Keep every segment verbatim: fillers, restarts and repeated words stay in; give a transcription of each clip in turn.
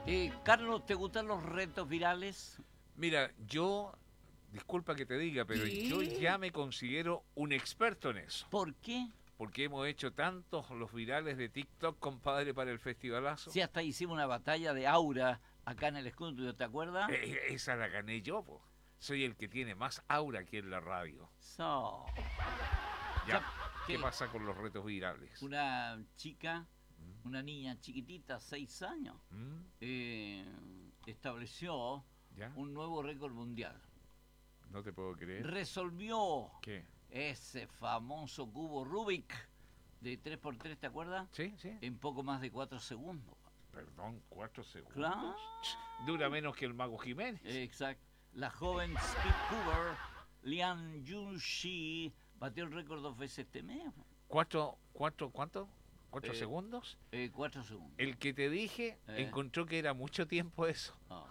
Eh, Carlos, ¿te gustan los retos virales? Mira, yo, disculpa que te diga, pero ¿Qué? yo ya me considero un experto en eso. ¿Por qué? Porque hemos hecho tantos los virales de TikTok, compadre, para el festivalazo. Si hasta hicimos una batalla de aura acá en el estudio, ¿te acuerdas? Eh, esa la gané yo, po. Soy el que tiene más aura aquí en la radio. So, Ya, Ya, ¿qué ¿qué? pasa con los retos virales? una chica, una niña chiquitita, seis años, ¿Mm? eh, estableció ¿Ya? un nuevo récord mundial. No te puedo creer. Resolvió ¿Qué? ese famoso cubo Rubik de tres por tres, ¿te acuerdas? ¿Sí? ¿Sí? En poco más de cuatro segundos. Perdón, cuatro segundos. Claro. Ch, Dura menos que el Mago Jiménez. Exacto. La joven speedcuber Lian Yunxi batió el récord dos veces este mes. ¿Cuatro, cuatro, cuánto? ¿Cuatro Eh, segundos? Eh, cuatro segundos. El que te dije Eh. encontró que era mucho tiempo eso. Oh.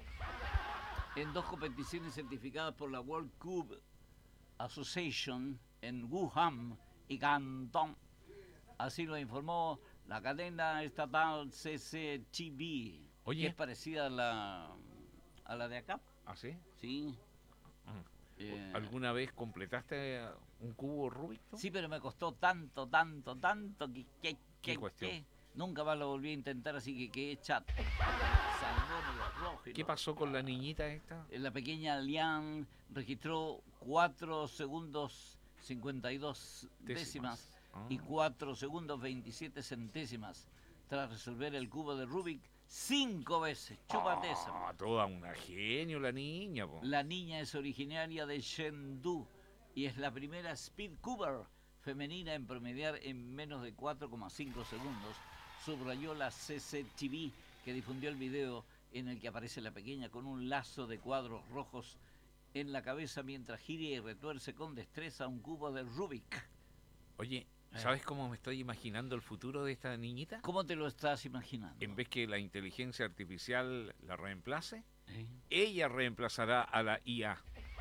En dos competiciones certificadas por la World Cube Association en Wuhan y Canton. Así lo informó la cadena estatal C C T V, Oye. que es parecida a la, a la de acá. ¿Ah, sí? Sí. Mm. Eh, ¿Alguna vez completaste un cubo Rubik? ¿No? Sí, pero me costó tanto, tanto, tanto que... que, ¿Qué que cuestión? que nunca más lo volví a intentar, así que quedé chato. Salmón, los rojos y ¿Qué los- pasó con la niñita esta? La pequeña Lian registró cuatro segundos cincuenta y dos décimas, Décimas. Ah. y cuatro segundos veintisiete centésimas tras resolver el cubo de Rubik cinco veces. Chúpate esa. Ah, toda una genio la niña, po. La niña es originaria de Chengdu y es la primera speedcuber femenina en promediar en menos de cuatro coma cinco segundos, subrayó la C C T V, que difundió el video en el que aparece la pequeña con un lazo de cuadros rojos en la cabeza mientras gira y retuerce con destreza un cubo de Rubik. Oye, Eh. ¿sabes cómo me estoy imaginando el futuro de esta niñita? ¿Cómo te lo estás imaginando? En vez que la inteligencia artificial la reemplace, ¿Eh? ella reemplazará a la I A.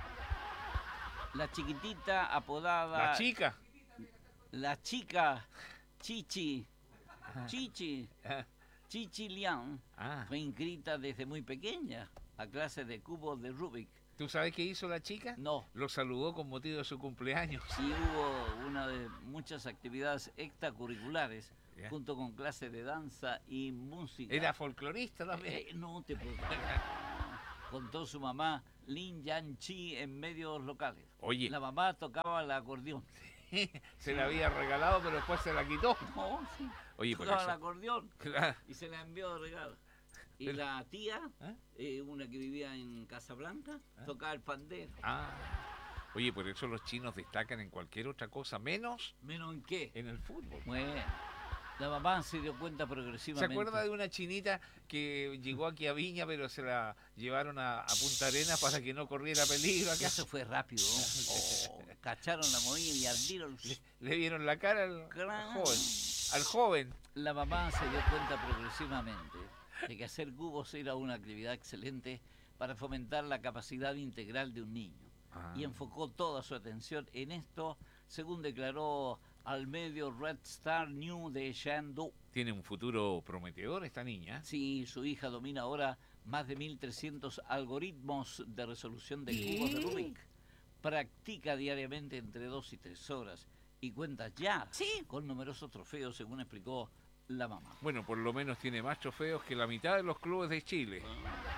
La chiquitita apodada... La chica. La chica Chichi, Chichi, Chichi Lian, Ah, fue inscrita desde muy pequeña a clases de cubos de Rubik. ¿tú sabes qué hizo la chica? No, Lo saludó con motivo de su cumpleaños. y hubo una de muchas actividades extracurriculares, Ya. junto con clases de danza y música. Era folclorista también. Eh, no te puedo creer. Contó su mamá Lin Yan Chi en medios locales. Oye. La mamá tocaba el acordeón. Se la había regalado, pero después se la quitó. No, sí. Oye, por Tocaba el eso. acordeón Claro. y se la envió de regalo. Y Pero- la tía, ¿Eh? eh, una que vivía en Casablanca, ¿Eh? tocaba el pandero. Ah. Oye, por eso los chinos destacan en cualquier otra cosa, menos ¿Menos en qué? en el fútbol. Bueno, la mamá se dio cuenta ¿Se progresivamente. acuerda de una chinita que llegó aquí a Viña, pero se la llevaron a, a Punta Arenas para que no corriera peligro acá? Eso fue rápido. Oh, cacharon la movida y ardieron. Le, le vieron la cara al, al Claro. joven. Al joven. La mamá se dio cuenta progresivamente de que hacer cubos era una actividad excelente para fomentar la capacidad integral de un niño. Ah. Y enfocó toda su atención en esto, según declaró al medio Red Star News de Chengdu. Tiene un futuro prometedor esta niña. Sí, su hija domina ahora más de mil trescientos algoritmos de resolución de cubos de Rubik. Practica diariamente entre dos y tres horas y cuenta ya con numerosos trofeos, según explicó la mamá. Bueno, por lo menos tiene más trofeos que la mitad de los clubes de Chile.